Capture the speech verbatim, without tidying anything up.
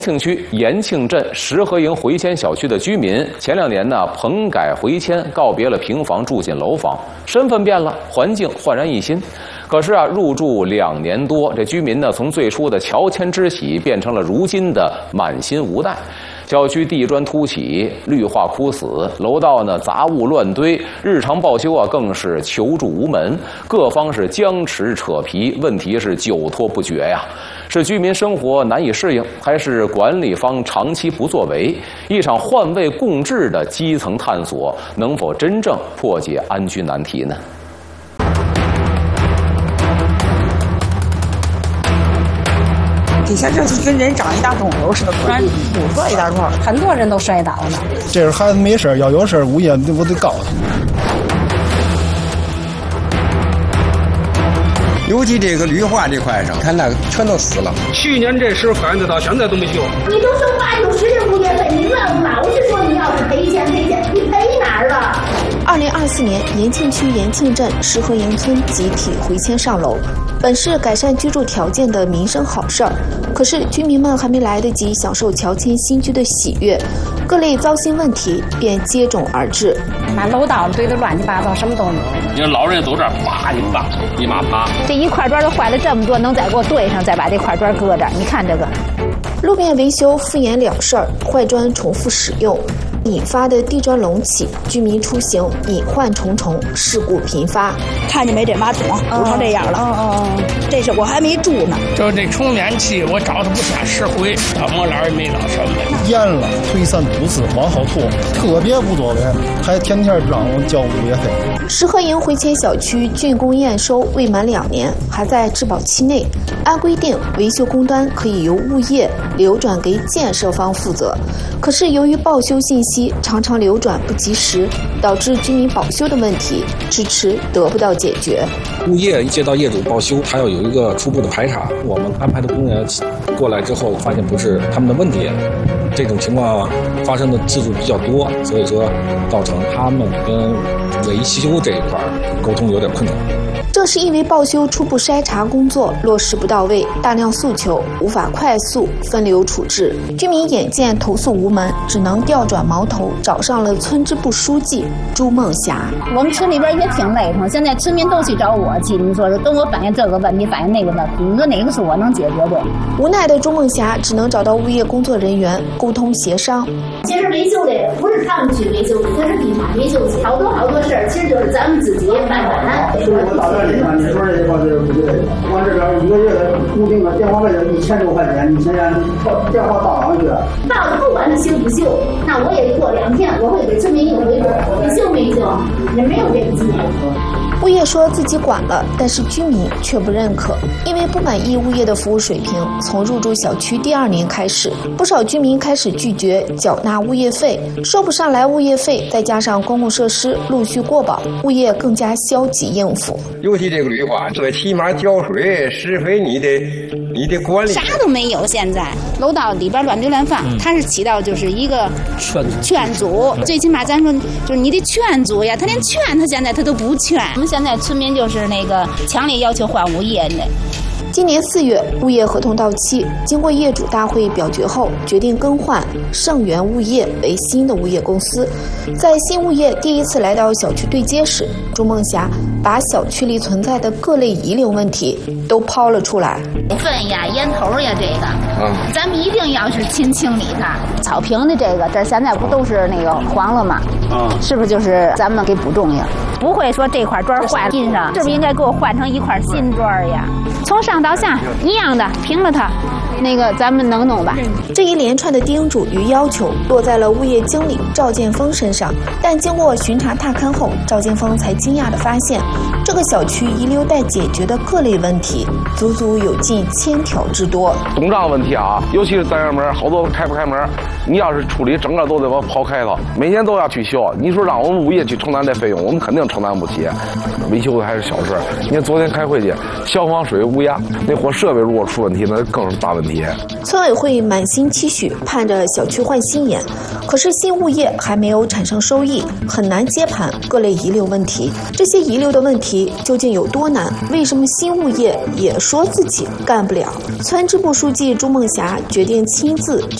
庆区延庆镇石河营回迁小区的居民，前两年呢棚改回迁，告别了平房，住进楼房，身份变了，环境焕然一新。可是啊，入住两年多，这居民呢从最初的乔迁之喜，变成了如今的满心无奈。小区地砖凸起，绿化枯死，楼道呢杂物乱堆，日常报修啊更是求助无门，各方是僵持扯皮，问题是久拖不决呀。是居民生活难以适应，还是管理方长期不作为？一场换位共治的基层探索，能否真正破解安居难题呢？ 底下就是跟人长一大肿瘤似的，突然堵出来一大串， 很多人都摔倒了。 这是孩子没事，要有事物业我得告他。 尤其这个绿化这块上，看那个全都死了。 去年这时候反映到现在都没修。 你都收八九十的物业费，你老老是说你要是赔钱赔钱，你赔哪儿了？ 二零二四年，延庆区延庆镇石河营村集体回迁上楼，本是改善居住条件的民生好事儿，可是居民们还没来得及享受乔迁新居的喜悦，各类糟心问题便接踵而至。 那楼道堆得乱七八糟，什么都有。 你说老人走这儿，啪一扒，一马趴。 这一块砖都坏了这么多，能再给我堆上，再把这块砖搁这儿？你看这个。 路面维修敷衍了事儿，坏砖重复使用，引发的地砖隆起，居民出行隐患重重，事故频发。 看见没？这马桶堵成这样了。哦哦哦，这是我还没住呢。 就这充电器，我找它不下十回，怎么来也没到什么。 严了，推三阻四，往后拖，特别不作为，还天天让我交物业费。 石河营回迁小区竣工验收未满两年，还在质保期内。按规定，维修工单可以由物业流转给建设方负责，可是由于报修信息常常流转不及时，导致居民保修的问题迟迟得不到解决。 物业接到业主报修，还要有一个初步的排查，我们安排的工人过来之后，发现不是他们的问题，这种情况发生的次数比较多，所以说造成他们跟维修这一块沟通有点困难。 正是因为报修初步筛查工作落实不到位，大量诉求无法快速分流处置，居民眼见投诉无门，只能调转矛头找上了村支部书记朱梦霞。 我们村里边也挺累挺，现在村民都去找我去，你说跟我反映这个问题，反映那个问题，你说哪个是我能解决的？ 无奈的朱梦霞只能找到物业工作人员沟通协商。 其实维修的不是他们去维修，不是地方维修，好多好多事儿，其实就是咱们自己办完。 你看，你说这个这个不对，我这边一个月的固定的电话费就一千多块钱，你现在电话到哪去？ 到不管你修不修，那我也过两天，我会给村民一个回复，你修没修？也没有这个经验。 物业说自己管了，但是居民却不认可，因为不满意物业的服务水平。从入住小区第二年开始，不少居民开始拒绝缴纳物业费，收不上来物业费，再加上公共设施陆续过保，物业更加消极应付。 尤其这个绿化，最起码浇水、施肥，你得你得管理。 啥都没有，现在楼道里边乱堆乱放，它是起到就是一个劝劝阻，最起码咱说就是你得劝阻呀，他连劝他现在他都不劝。我们现在村民就是那个强烈要求换物业的。 今年四月，物业合同到期，经过业主大会表决后，决定更换盛源物业为新的物业公司。在新物业第一次来到小区对接时，朱梦霞把小区里存在的各类遗留问题都抛了出来。 粪呀、烟头呀，这个，嗯，咱们一定要是勤清理它。草坪的这个，这现在不都是那个黄了吗？嗯，是不是就是咱们给补种呀？不会说这块砖坏了印上，是不是应该给我换成一块新砖呀？从上到下一样的平了它，那个咱们能弄吧？ 这一连串的叮嘱与要求落在了物业经理赵建峰身上，但经过巡查踏勘后，赵建峰才惊讶地发现，这个小区遗留待解决的各类问题足足有近千条之多。 东障问题啊，尤其是单元门，好多开不开门，你要是处理整个都得把它刨开了，每年都要去修。你说让我们物业去承担这费用，我们肯定承担不起，维修的还是小事。你看昨天开会去，消防水无压，那货设备如果出问题，那更是大问题。 村委会满心期许，盼着小区换新颜，可是新物业还没有产生收益，很难接盘各类遗留问题。这些遗留的问题究竟有多难？为什么新物业也说自己干不了？村支部书记朱梦霞决定亲自